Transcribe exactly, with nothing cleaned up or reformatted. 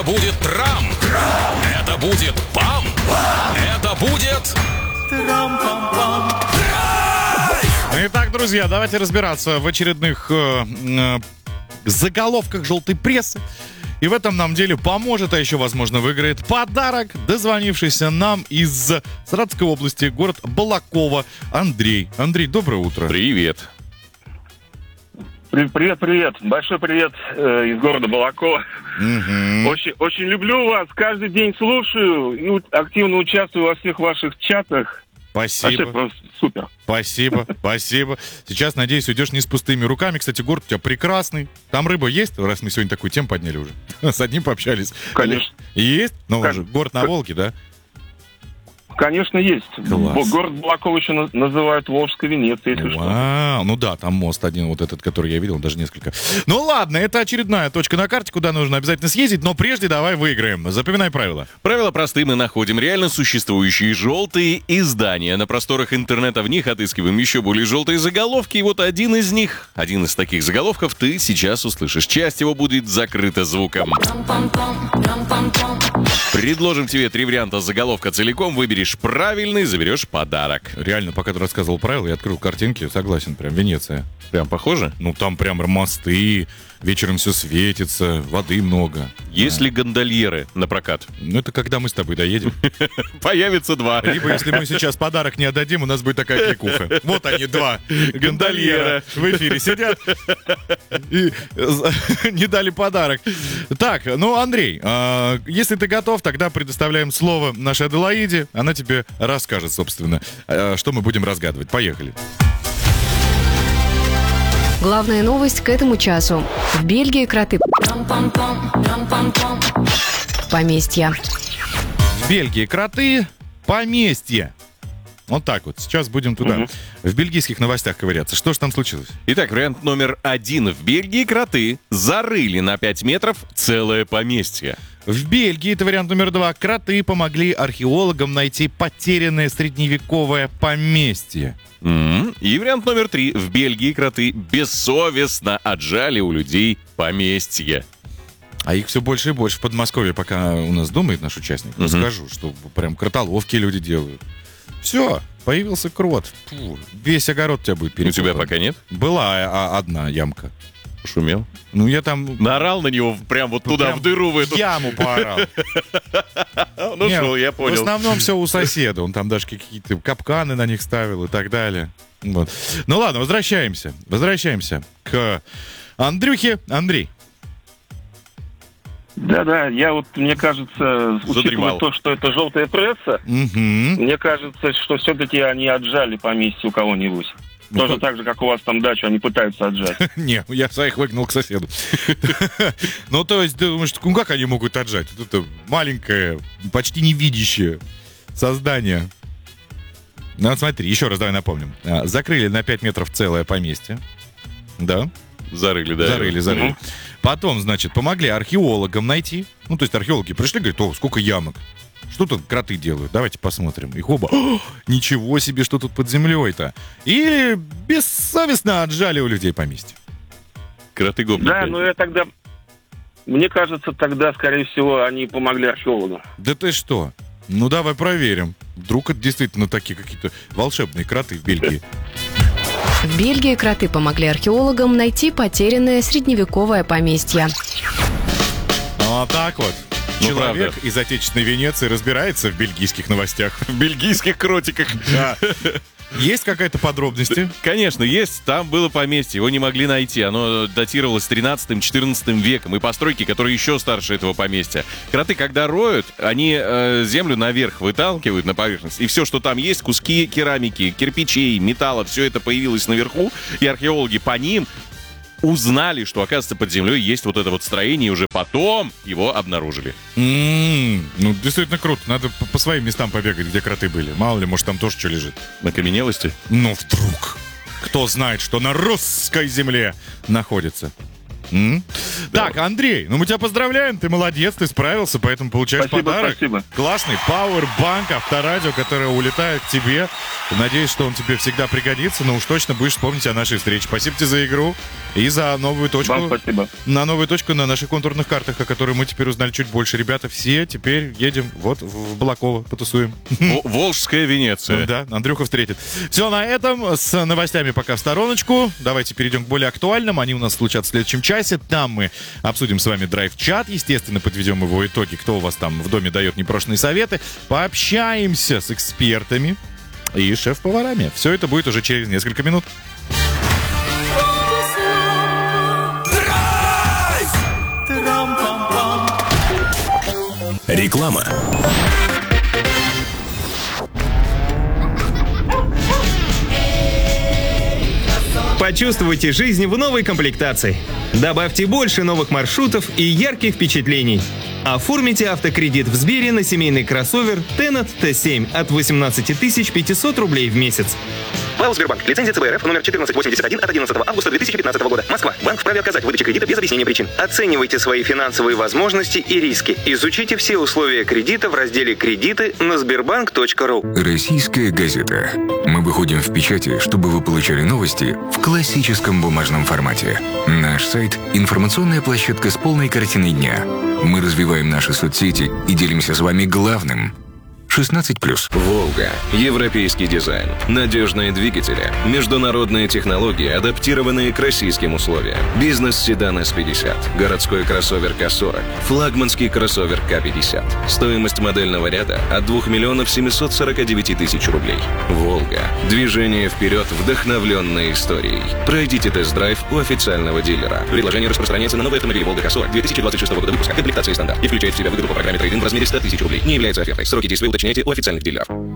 Будет трам, это будет пам, это будет трам-пам-пам. Итак, друзья, давайте разбираться в очередных э, э, заголовках желтой прессы. И в этом нам деле поможет, а еще, возможно, выиграет подарок, дозвонившийся нам из Саратовской области, город Балаково, Андрей. Андрей, доброе утро. Привет. Привет, привет. Большой привет э, из города Балаково. Угу. Очень, очень люблю вас. Каждый день слушаю и у- активно участвую во всех ваших чатах. Вообще Спасибо. просто супер. Спасибо, спасибо. Сейчас, надеюсь, уйдешь не с пустыми руками. Кстати, город у тебя прекрасный. Там рыба есть, раз мы сегодня такую тему подняли уже. С одним пообщались. Конечно. Есть? Ну, Как- уже город на Волге, да? Конечно, есть. Класс. Б- Город Балаково еще на- называют Волжской Венецией, если что. Вау, ну да, там мост один, вот этот, который я видел, даже несколько. Ну ладно, это очередная точка на карте, куда нужно обязательно съездить, но прежде давай выиграем. Запоминай правила. Правила просты. Мы находим реально существующие желтые издания. На просторах интернета в них отыскиваем еще более желтые заголовки. И вот один из них, один из таких заголовков ты сейчас услышишь. Часть его будет закрыта звуком. Предложим тебе три варианта заголовка целиком. Выберешь правильный, заберешь подарок. Реально, пока ты рассказывал правила, я открыл картинки, согласен, прям Венеция. Прям похоже? Ну там прям мосты, вечером все светится, воды много. Есть ли гондольеры на прокат? Ну это когда мы с тобой доедем. Появится два. Либо если мы сейчас подарок не отдадим, у нас будет такая кликуха. Вот они, два гондольера в эфире сидят и не дали подарок. Так, ну, Андрей, а, если ты готов, тогда предоставляем слово нашей Аделаиде. Она тебе расскажет, собственно, а, что мы будем разгадывать. Поехали. Главная новость к этому часу. В Бельгии кроты поместья. В Бельгии кроты, поместье. Вот так вот. Сейчас будем туда, Мгм. в бельгийских новостях ковыряться. Что же там случилось? Итак, вариант номер один. В Бельгии кроты зарыли на пять метров целое поместье. В Бельгии, это вариант номер два, кроты помогли археологам найти потерянное средневековое поместье. М. И вариант номер три. В Бельгии кроты бессовестно отжали у людей поместье. А их все больше и больше в Подмосковье, пока у нас думает наш участник. Мгм. Скажу, что прям кротоловки люди делают. Все, появился крот. Фу, весь огород у тебя будет У перекопан. тебя пока нет? Была а, одна ямка. Шумел. Ну, я там... Наорал на него прям вот туда, прям в дыру, в эту. яму поорал. Ну Не, что, я В понял. основном все у соседа. Он там даже какие-то капканы на них ставил и так далее. Вот. Ну ладно, возвращаемся. Возвращаемся к Андрюхе. Андрей. Да-да, я вот, мне кажется, Задремал. учитывая то, что это желтая пресса, Мгм. мне кажется, что все-таки они отжали поместье у кого-нибудь. Ну, Тоже как- так же, как у вас там дачу, они пытаются отжать. Не, я своих выгнал к соседу. Ну, то есть, ты думаешь, ну как они могут отжать? Вот это маленькое, почти невидящее создание. Ну, вот смотри, еще раз давай напомним. А, Закрыли на пять метров целое поместье. Да, Зарыли, да. зарыли, зарыли. Мгм. Потом, значит, помогли археологам найти. Ну, то есть археологи пришли, говорят, о, сколько ямок. Что тут кроты делают? Давайте посмотрим. Их оба. «О, ничего себе, что тут под землей-то. И бессовестно отжали у людей поместье. Кроты гопники. Да, но я тогда... Мне кажется, тогда, скорее всего, они помогли археологам. Да ты что? Ну, давай проверим. Вдруг это действительно такие какие-то волшебные кроты в Бельгии. В Бельгии кроты помогли археологам найти потерянное средневековое поместье. Ну, а так вот. Ну, Человек правда. из отечественной Венеции разбирается в бельгийских новостях. В бельгийских кротиках. Да. Есть какая-то подробности? Конечно, есть. Там было поместье, его не могли найти. Оно датировалось тринадцатым-четырнадцатым веком. И постройки, которые еще старше этого поместья. Кроты, когда роют, они э, землю наверх выталкивают на поверхность. И все, что там есть, куски керамики, кирпичей, металла, все это появилось наверху. И археологи по ним узнали, что, оказывается, под землей есть вот это вот строение, и уже потом его обнаружили. М-м, ну, действительно круто. Надо по, по своим местам побегать, где кроты были. Мало ли, может, там тоже что лежит. На каменелости? Ну, вдруг. Кто знает, что на русской земле находится. М? Так, Андрей, ну мы тебя поздравляем, ты молодец, ты справился, поэтому получаешь Спасибо, подарок. спасибо. Классный Powerbank Авторадио, который улетает к тебе. Надеюсь, что он тебе всегда пригодится, но уж точно будешь вспомнить о нашей встрече. Спасибо тебе за игру и за новую точку. Вам спасибо. На новую точку на наших контурных картах, о которой мы теперь узнали чуть больше. Ребята, все теперь едем вот в Балаково, потусуем. В- Волжская Венеция. Да, Андрюха встретит. Все, на этом с новостями пока в стороночку. Давайте перейдем к более актуальным. Они у нас случатся в следующем часе. Там мы обсудим с вами драйв-чат. Естественно, подведем его итоги, кто у вас там в доме дает непрошенные советы. Пообщаемся с экспертами и шеф-поварами. Все это будет уже через несколько минут. Реклама. Почувствуйте жизнь в новой комплектации. Добавьте больше новых маршрутов и ярких впечатлений. Оформите автокредит в Сбере на семейный кроссовер Tennet Т семь от восемнадцать тысяч пятьсот рублей в месяц. ПАО «Сбербанк». Лицензия ЦБ РФ номер четырнадцать восемьдесят один от одиннадцатого августа две тысячи пятнадцатого года. Москва. Банк вправе отказать в выдаче кредита без объяснения причин. Оценивайте свои финансовые возможности и риски. Изучите все условия кредита в разделе «Кредиты» на сбербанк точка ру. Российская газета. Мы выходим в печати, чтобы вы получали новости в классическом бумажном формате. Наш сайт – информационная площадка с полной картиной дня. Мы развиваем наши соцсети и делимся с вами главным. шестнадцать плюс. «Волга». Европейский дизайн. Надежные двигатели. Международные технологии, адаптированные к российским условиям. Бизнес-седан эс пятьдесят. Городской кроссовер ка сорок. Флагманский кроссовер ка пятьдесят. Стоимость модельного ряда от двух миллионов семьсот сорок девять тысяч рублей. «Волга». Движение вперед, вдохновленное историей. Пройдите тест-драйв у официального дилера. Предложение распространяется на новые автомобили «Волга» ка сорок две тысячи двадцать шестого года выпуска. Комплектация стандарт. И включает в себя выгоду по программе трейд-ин в размере сто тысяч рублей. Не является офертой. Сроки действия уточняйте у официальных дилеров.